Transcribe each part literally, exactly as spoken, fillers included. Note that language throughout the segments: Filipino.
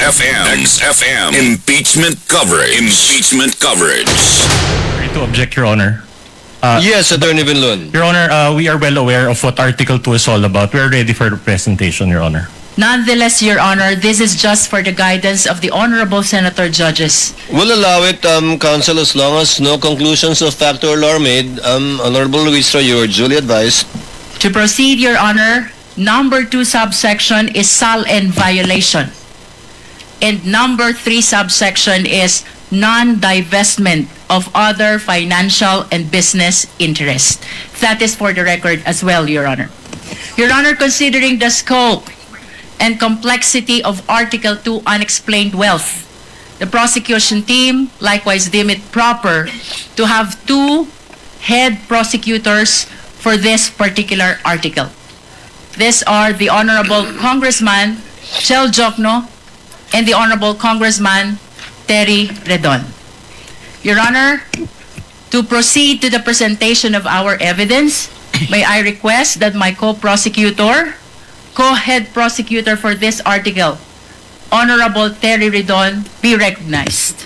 F M. X F M. Impeachment coverage. Impeachment coverage. Sorry to object, Your Honor. Uh, yes, Attorney Vinlon. Your Honor, uh, we are well aware of what Article two is all about. We are ready for the presentation, Your Honor. Nonetheless, Your Honor, this is just for the guidance of the Honorable Senator Judges. We'll allow it, um, Counsel, as long as no conclusions of fact or law are made. Um, Honorable Luistro, you are duly advised. To proceed, Your Honor, number two subsection is S A L N violation. And number three subsection is non-divestment of other financial and business interest. That is for the record as well, Your Honor. Your Honor, considering the scope and complexity of Article two unexplained wealth, the prosecution team likewise deem it proper to have two head prosecutors for this particular article. These are the Honorable Congressman Chel Jokno and the Honorable Congressman Terry Redon. Your Honor, to proceed to the presentation of our evidence, may I request that my co-prosecutor, co-head prosecutor for this article, Honorable Terry Redon, be recognized.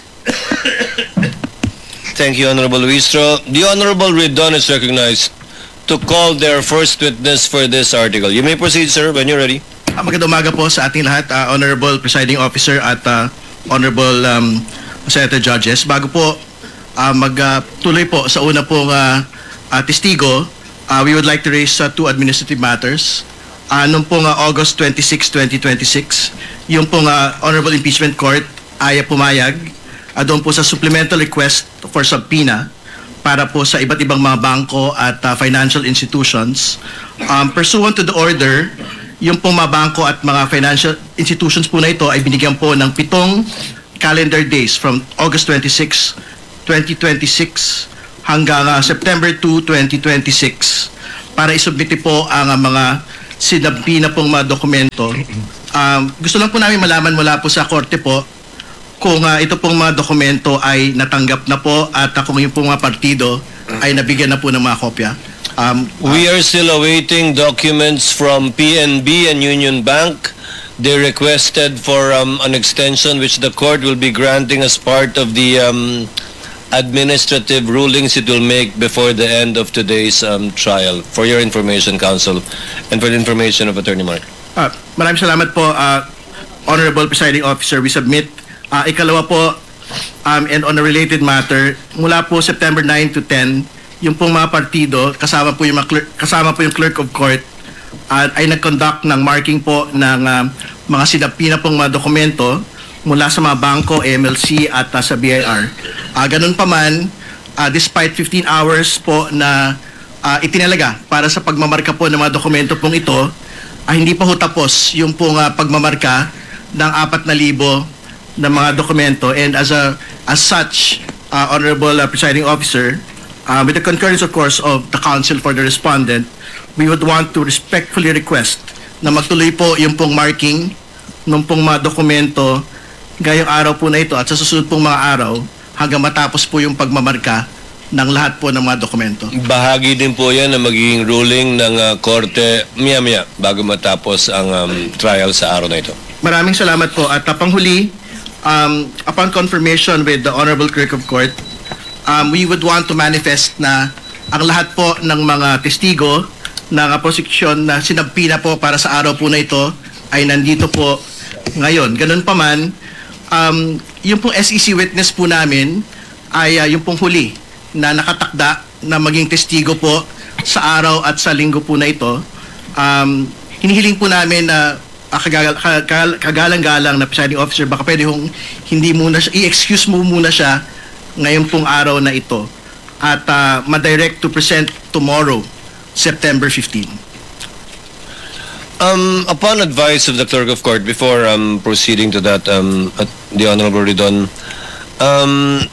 Thank you, Honorable Luistro. The Honorable Redon is recognized to call their first witness for this article. You may proceed, sir, when you're ready. Uh, magandang umaga po sa ating lahat, uh, Honorable Presiding Officer at uh, Honorable um, Senator Judges. Bago po uh, magtuloy uh, po sa una pong uh, uh, testigo, uh, we would like to raise uh, two administrative matters. Uh, noong pong uh, August twenty-sixth, twenty twenty-six, yung pong uh, Honorable Impeachment Court ay pumayag uh, doon po sa supplemental request for subpoena para po sa iba't ibang mga bangko at uh, financial institutions. Um, pursuant to the order, yung pong mga bangko at mga financial institutions po na ito ay binigyan po ng pitong calendar days from August twenty-sixth, twenty twenty-six hanggang uh, September second, twenty twenty-six para isubmiti po ang uh, mga sinabina pong mga dokumento. Um, gusto lang po namin malaman mula po sa korte po kung uh, ito pong mga dokumento ay natanggap na po at uh, kung yung pong mga partido ay nabigyan na po ng mga kopya. Um, We are still awaiting documents from P N B and Union Bank. They requested for um, an extension which the court will be granting as part of the um, administrative rulings it will make before the end of today's um, trial. For your information, Counsel, and for the information of Attorney Mark. uh, maraming salamat po, uh, Honorable Presiding Officer. We submit uh, ikalawa po, um, and on a related matter, mula po September ninth to tenth, yung pong mga partido, kasama po yung, mga clerk, kasama po yung clerk of court, uh, ay nag-conduct ng marking po ng uh, mga sinapina pong mga dokumento mula sa mga bangko, M L C at uh, sa B I R. Uh, ganun pa man, uh, despite fifteen hours po na uh, itinalaga para sa pagmamarka po ng mga dokumento pong ito, uh, hindi pa ho tapos yung pong uh, pagmamarka ng apat na libo na mga dokumento. And as a as such, uh, Honorable uh, Presiding Officer, uh, with the concurrence of course of the counsel for the respondent, we would want to respectfully request na magtuloy po yung pong marking ng pong mga dokumento ngayong araw po na ito at sa susunod pong mga araw hanggang matapos po yung pagmamarka ng lahat po ng mga dokumento. Bahagi din po yan na magiging ruling ng uh, korte maya-maya bago matapos ang um, trial sa araw na ito. Maraming salamat po. At uh, panghuli, um, upon confirmation with the Honorable Clerk of Court, um, we would want to manifest na ang lahat po ng mga testigo ng uh, prosecution na sinabpina po para sa araw po na ito ay nandito po ngayon. Ganun pa man, um, yung pong S E C witness po namin ay uh, yung pong huli na nakatakda na maging testigo po sa araw at sa linggo po na ito. Um, hinihiling po namin na uh, kagal, kagal, kagalang-galang na presiding officer, baka pwede hong hindi muna siya, i-excuse mo muna siya ngayon pong araw na ito at uh, ma-direct to present tomorrow, September fifteenth. Um, upon advice of the clerk of court, before um, proceeding to that, um, at the Honorable Redon, um,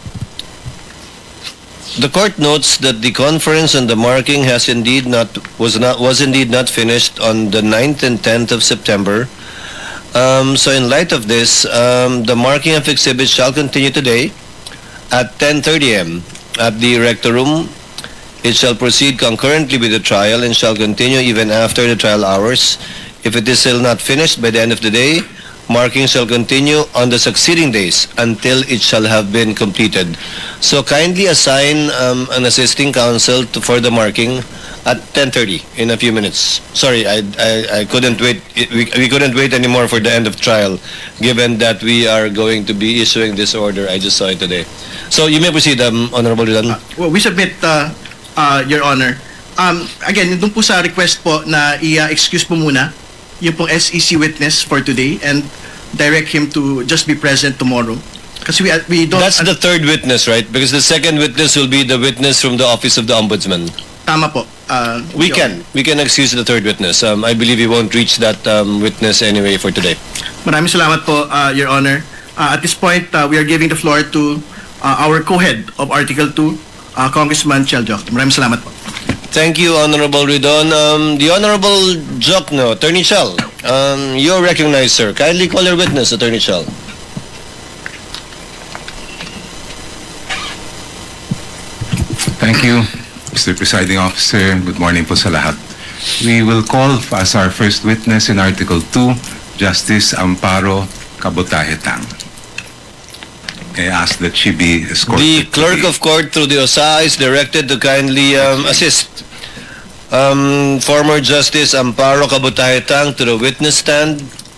the court notes that the conference and the marking has indeed not was not was indeed not finished on the ninth and tenth of September. Um, so, in light of this, um, the marking of exhibits shall continue today at ten thirty a m at the Rector Room. It shall proceed concurrently with the trial and shall continue even after the trial hours. If it is still not finished by the end of the day, Marking shall continue on the succeeding days until it shall have been completed. So kindly assign um, an assisting counsel to, for the marking at ten thirty in a few minutes. Sorry, I, I, I couldn't wait. We, we couldn't wait anymore for the end of trial, given that we are going to be issuing this order. I just saw it today. So you may proceed, um, Honorable Ridan. Well, we submit, uh, uh, Your Honor. Um, again, doon po sa request po na i-excuse po muna yung pong S E C witness for today and direct him to just be present tomorrow. Kasi we, we don't... That's the third witness, right? Because the second witness will be the witness from the Office of the Ombudsman. Tama po. Uh, We Your can. We can excuse the third witness. Um, I believe we won't reach that um, witness anyway for today. Maraming salamat po, uh, Your Honor. Uh, at this point, uh, we are giving the floor to uh, our co-head of Article two, uh, Congressman Chel Jokno. Maraming salamat po. Thank you, Honorable Ridon. Um, the Honorable Jokno, Attorney Chel, um, you're recognized, sir. Kindly call your witness, Attorney Chel. Thank you, Mister Presiding Officer. Good morning po sa lahat. We will call as our first witness in Article two, Justice Amparo Cabutahetang. I ask that she be escorted. The to clerk of court through the O S A is directed to kindly um, assist um, former Justice Amparo Cabutahetang to the witness stand